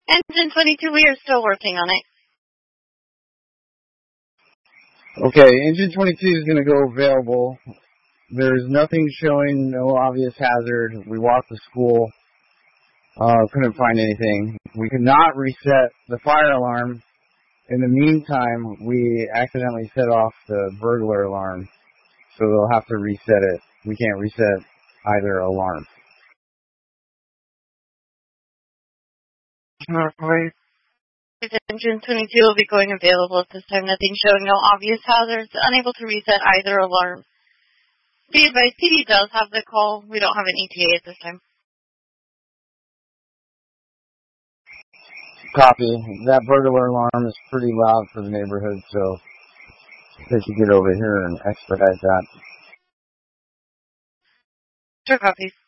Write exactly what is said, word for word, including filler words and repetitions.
Engine twenty-two, we are still working on it. Okay, Engine twenty-two is going to go available. There's nothing showing, no obvious hazard. We walked the school. Uh, couldn't find anything. We could not reset the fire alarm. In the meantime, we accidentally set off the burglar alarm. So they'll have to reset it. We can't reset either alarm. Alright. Engine twenty-two will be going available at this time. Nothing showing, no obvious hazards. Unable to reset either alarm. Be advised, P D does have the call. We don't have an E T A at this time. Copy. That burglar alarm is pretty loud for the neighborhood, so they should get over here and expedite that. Sure, copy.